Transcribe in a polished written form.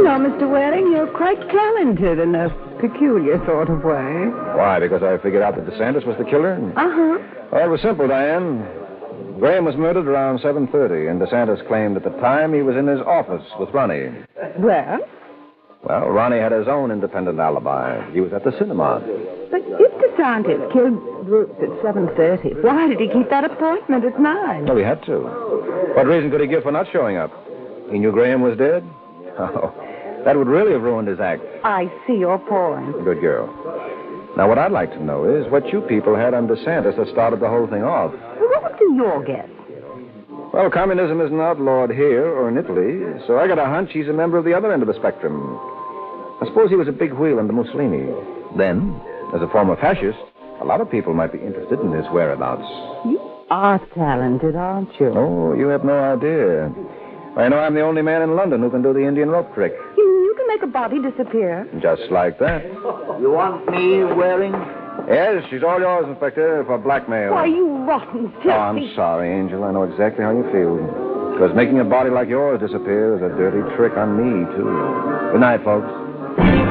You know, Mr. Waring, you're quite talented in a peculiar sort of way. Why, because I figured out that DeSantis was the killer? Uh-huh. Well, it was simple, Diane. Graham was murdered around 7:30, and DeSantis claimed at the time he was in his office with Ronnie. Well? Well, Ronnie had his own independent alibi. He was at the cinema. But if DeSantis killed Bruce at 7:30, why did he keep that appointment at 9? Well, he had to. What reason could he give for not showing up? He knew Graham was dead? Oh, that would really have ruined his act. I see your point. Good girl. Now, what I'd like to know is what you people had on DeSantis that started the whole thing off. Well, what would be your guess? Well, communism isn't outlawed here or in Italy, so I got a hunch he's a member of the other end of the spectrum. I suppose he was a big wheel under Mussolini. Then, as a former fascist, a lot of people might be interested in his whereabouts. You are talented, aren't you? Oh, you have no idea. I know I'm the only man in London who can do the Indian rope trick. You can make a body disappear. Just like that. You want me, Waring? Yes, she's all yours, Inspector, for blackmail. Why, you rotten, filthy... Oh, I'm sorry, Angel. I know exactly how you feel. Because making a body like yours disappear is a dirty trick on me, too. Good night, folks.